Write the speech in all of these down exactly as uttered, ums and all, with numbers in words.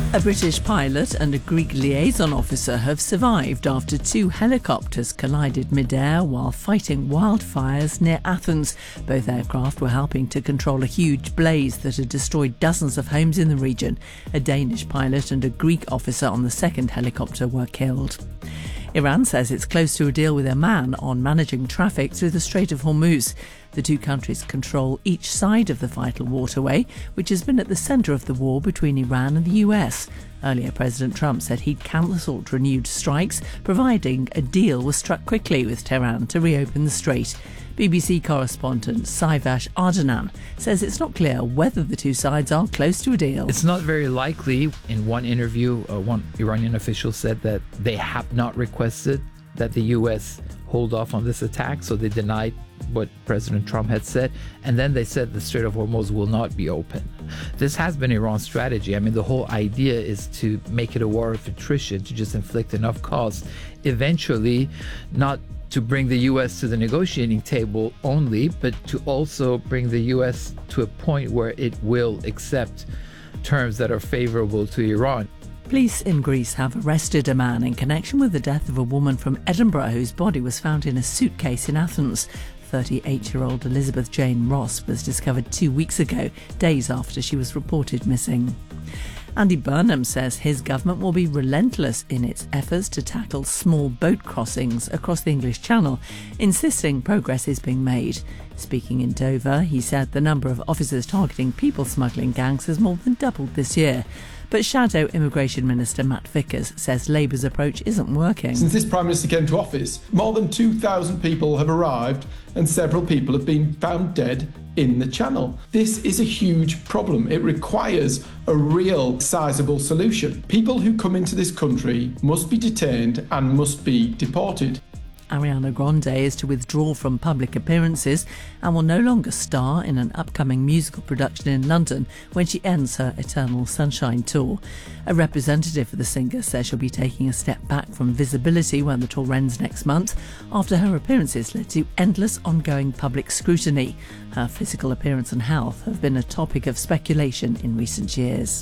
A British pilot and a Greek liaison officer have survived after two helicopters collided mid-air while fighting wildfires near Athens. Both aircraft were helping to control a huge blaze that had destroyed dozens of homes in the region. A Danish pilot and a Greek officer on the second helicopter were killed. Iran says it's close to a deal with Oman on managing traffic through the Strait of Hormuz. The two countries control each side of the vital waterway, which has been at the centre of the war between Iran and the U S. Earlier, President Trump said he'd cancelled renewed strikes, providing a deal was struck quickly with Tehran to reopen the strait. B B C correspondent Saivash Ardanan says it's not clear whether the two sides are close to a deal. It's not very likely. In one interview, uh, one Iranian official said that they have not requested that the U S hold off on this attack, so they denied what President Trump had said, and then they said the Strait of Hormuz will not be open. This has been Iran's strategy. I mean, the whole idea is to make it a war of attrition, to just inflict enough cost, eventually not to bring the U S to the negotiating table only, but to also bring the U S to a point where it will accept terms that are favorable to Iran. Police in Greece have arrested a man in connection with the death of a woman from Edinburgh whose body was found in a suitcase in Athens. thirty-eight-year-old Elizabeth Jane Ross was discovered two weeks ago, days after she was reported missing. Andy Burnham says his government will be relentless in its efforts to tackle small boat crossings across the English Channel, insisting progress is being made. Speaking in Dover, he said the number of officers targeting people smuggling gangs has more than doubled this year. But Shadow Immigration Minister Matt Vickers says Labour's approach isn't working. Since this Prime Minister came to office, more than two thousand people have arrived and several people have been found dead in the Channel. This is a huge problem. It requires a real sizable solution. People who come into this country must be detained and must be deported. Ariana Grande is to withdraw from public appearances and will no longer star in an upcoming musical production in London when she ends her Eternal Sunshine tour. A representative for the singer says she'll be taking a step back from visibility when the tour ends next month after her appearances led to endless ongoing public scrutiny. Her physical appearance and health have been a topic of speculation in recent years.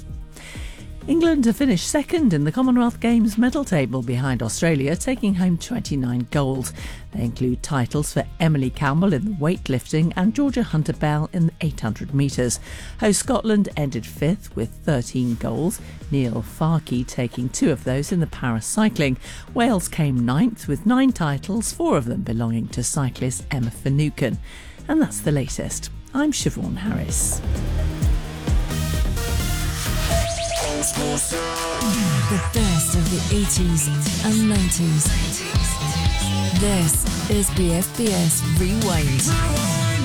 England have finished second in the Commonwealth Games medal table behind Australia, taking home twenty-nine gold. They include titles for Emily Campbell in the weightlifting and Georgia Hunter-Bell in the eight hundred metres. Host Scotland ended fifth with thirteen goals, Neil Farkey taking two of those in the paracycling. Wales came ninth with nine titles, four of them belonging to cyclist Emma Finucane. And that's the latest. I'm Siobhan Harris. The best of the eighties and nineties. This is B F B S Rewind.